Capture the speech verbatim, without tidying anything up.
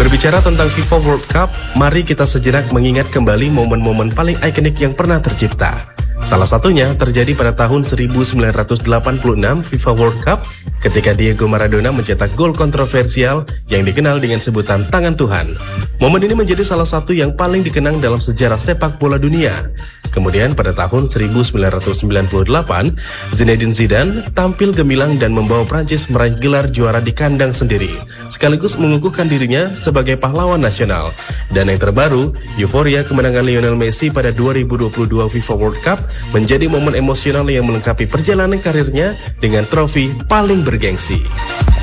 Berbicara tentang FIFA World Cup, mari kita sejenak mengingat kembali momen-momen paling ikonik yang pernah tercipta. Salah satunya terjadi pada tahun seribu sembilan ratus delapan puluh enam FIFA World Cup ketika Diego Maradona mencetak gol kontroversial yang dikenal dengan sebutan tangan Tuhan. Momen ini menjadi salah satu yang paling dikenang dalam sejarah sepak bola dunia. Kemudian pada tahun seribu sembilan ratus sembilan puluh delapan, Zinedine Zidane tampil gemilang dan membawa Prancis meraih gelar juara di kandang sendiri, sekaligus mengukuhkan dirinya sebagai pahlawan nasional. Dan yang terbaru, euforia kemenangan Lionel Messi pada dua ribu dua puluh dua FIFA World Cup menjadi momen emosional yang melengkapi perjalanan karirnya dengan trofi paling bergengsi.